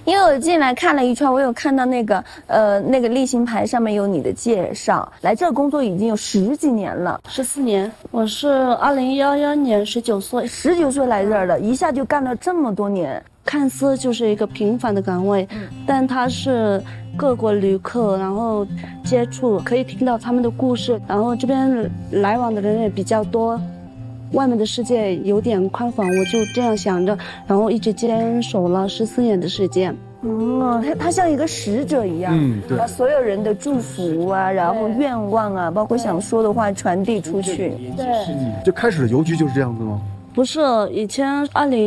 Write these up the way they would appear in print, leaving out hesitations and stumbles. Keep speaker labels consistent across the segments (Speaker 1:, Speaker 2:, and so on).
Speaker 1: 因为我进来看了一圈，我有看到那个例行牌上面有你的介绍。来这儿工作已经有10几年了
Speaker 2: ，14年。我是2011年19岁
Speaker 1: ，19岁来这儿的，一下就干了这么多年。
Speaker 2: 看似就是一个平凡的岗位，但它是各国旅客，然后接触可以听到他们的故事，然后这边来往的人也比较多。外面的世界有点宽广，我就这样想着，然后一直坚守了14年的时间。
Speaker 1: 他像一个使者一样，把所有人的祝福啊，然后愿望啊，包括想说的话传递出去。
Speaker 2: 对，
Speaker 3: 就开始的邮局就是这样子吗？
Speaker 2: 不是，以前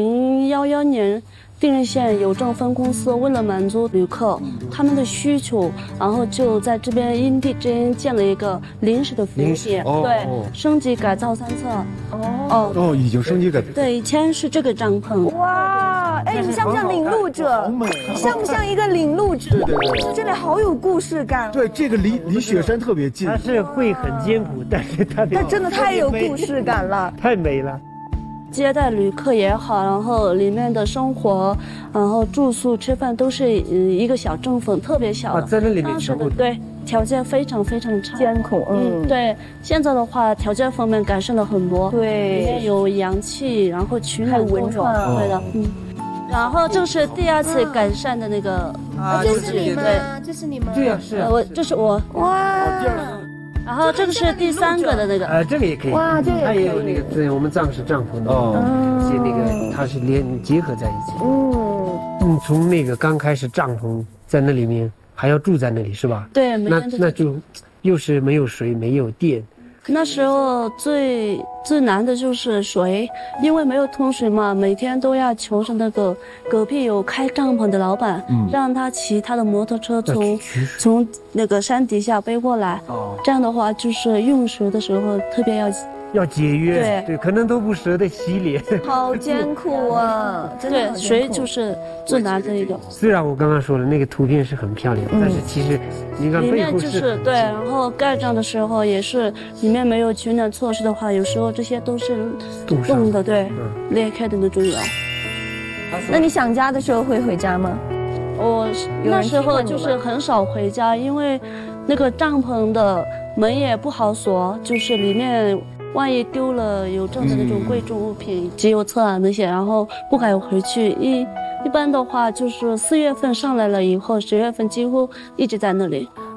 Speaker 2: 2011年。定仁县邮政分公司为了满足旅客他们的需求，然后就在这边因地制宜建了一个临时的服务点，对，升级改造3侧。
Speaker 3: 已经升级改造。
Speaker 2: 对，以前是这个帐篷。
Speaker 1: 哇，哎，你像不像领路者？像不像一个领路者？对，这里好有故事感。
Speaker 3: 对，这个离雪山特别近。
Speaker 4: 它是会很艰苦，但是它
Speaker 1: 真的太有故事感了，
Speaker 4: 太美了。
Speaker 2: 接待旅客也好，然后里面的生活，然后住宿、吃饭都是一个小帐篷，特别小的。
Speaker 4: 在那里面
Speaker 2: 当时的对条件非常非常差，
Speaker 1: 艰苦。
Speaker 2: 对。现在的话，条件方面改善了很多。
Speaker 1: 对，
Speaker 2: 里面有氧气，然后取暖温暖，对的。然后这是第2次改善的那个。
Speaker 1: 这是你吗？这是你吗？
Speaker 4: 对呀，是。
Speaker 2: 这是我。
Speaker 1: 哇。
Speaker 2: 然后这个是第3个的那个，
Speaker 4: 这个也可以。
Speaker 1: 哇，这个
Speaker 4: 它也有那个，我们藏式帐篷的，那个它是结合在一起。从那个刚开始帐篷在那里面，还要住在那里是吧？
Speaker 2: 对，
Speaker 4: 那就又是没有水，没有电。
Speaker 2: 那时候最难的就是水，因为没有通水嘛，每天都要求着那个隔壁有开帐篷的老板，让他骑他的摩托车从那个山底下背过来。这样的话就是用水的时候特别
Speaker 4: 要节约，对，可能都不舍得洗脸，
Speaker 1: 好艰苦啊！
Speaker 2: 对，水就是最难的一个。
Speaker 4: 虽然我刚刚说了那个图片是很漂亮，但是其实你看
Speaker 2: 里面就是对，然后盖帐的时候也是里面没有取暖措施的话，有时候这些都是冻的，对，裂开的那种有。
Speaker 1: 那你想家的时候会回家吗？
Speaker 2: 我那时候就是很少回家，因为那个帐篷的门也不好锁，就是里面万一丢了邮政的那种贵重物品，集邮册啊那些，然后不敢回去。一般的话就是4月份上来了以后，10月份几乎一直在那里。